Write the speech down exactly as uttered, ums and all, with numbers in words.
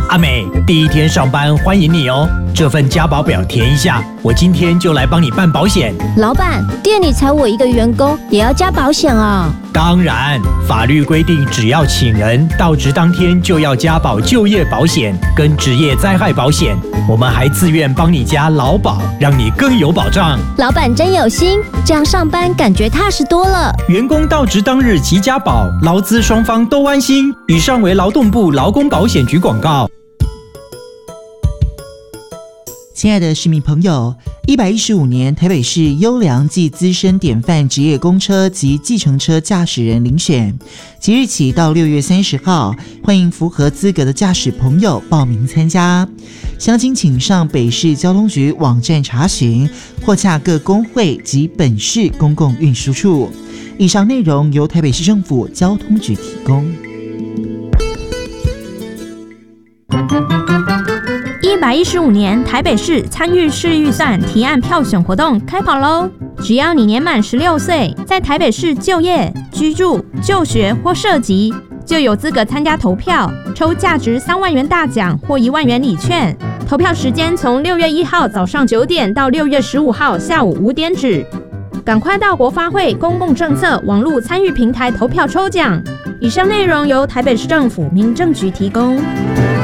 阿美，第一天上班欢迎你哦。这份加保表填一下，我今天就来帮你办保险。 老板，店里才我一个员工，也要加保险啊？ 当然，法律规定，只要请人到职当天就要加保就业保险跟职业灾害保险。我们还自愿帮你加劳保，让你更有保障。 老板真有心，这样上班感觉踏实多了。 员工到职当日即加保，劳资双方都安心。以上为劳动部劳工保险局广告。 亲爱的市民朋友，一百一十五年台北市优良暨资深典范职业公车及计程车驾驶人遴选，即日起到六月三十号，欢迎符合资格的驾驶朋友报名参加。详情请上北市交通局网站查询，或洽各工会及本市公共运输处。以上内容由台北市政府交通局提供。 一百一十五年台北市参与式预算提案票选活动开跑喽！只要你年满十六岁，在台北市就业、居住、就学或涉及，就有资格参加投票，抽价值三万元大奖或一万元礼券。投票时间从六月一号早上九点到六月十五号下午五点止。赶快到国发会公共政策网络参与平台投票抽奖。以上内容由台北市政府民政局提供。